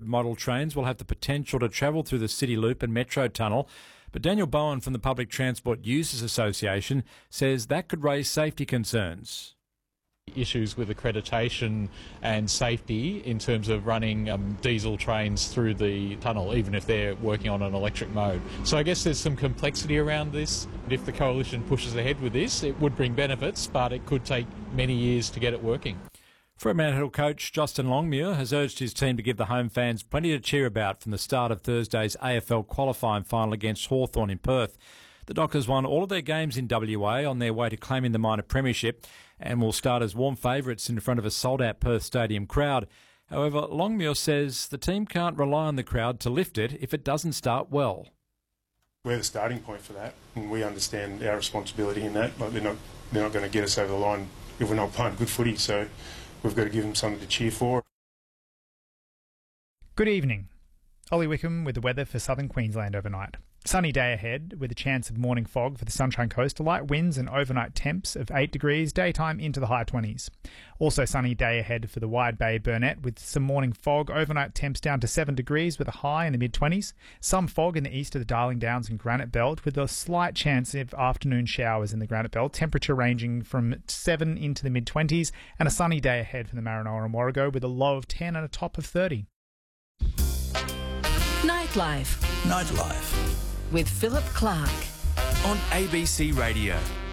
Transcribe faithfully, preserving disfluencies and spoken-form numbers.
model trains will have the potential to travel through the City Loop and Metro Tunnel. But Daniel Bowen from the Public Transport Users Association says that could raise safety concerns. Issues with accreditation and safety in terms of running um, diesel trains through the tunnel, even if they're working on an electric mode. So I guess there's some complexity around this. If the Coalition pushes ahead with this, it would bring benefits, but it could take many years to get it working. Fremantle coach Justin Longmuir has urged his team to give the home fans plenty to cheer about from the start of Thursday's A F L qualifying final against Hawthorn in Perth. The Dockers won all of their games in W A on their way to claiming the minor premiership and will start as warm favourites in front of a sold-out Perth Stadium crowd. However, Longmuir says the team can't rely on the crowd to lift it if it doesn't start well. We're the starting point for that, and we understand our responsibility in that. Like they're not, they're not going to get us over the line if we're not playing good footy, so we've got to give them something to cheer for. Good evening. Ollie Wickham with the weather for southern Queensland overnight. Sunny day ahead with a chance of morning fog for the Sunshine Coast, light winds and overnight temps of eight degrees, daytime into the high twenties. Also sunny day ahead for the Wide Bay Burnett with some morning fog, overnight temps down to seven degrees with a high in the mid-twenties. Some fog in the east of the Darling Downs and Granite Belt with a slight chance of afternoon showers in the Granite Belt, temperature ranging from seven into the mid-twenties, and a sunny day ahead for the Maranoa and Warrego with a low of ten and a top of thirty. Nightlife. Nightlife. With Philip Clark. On A B C Radio.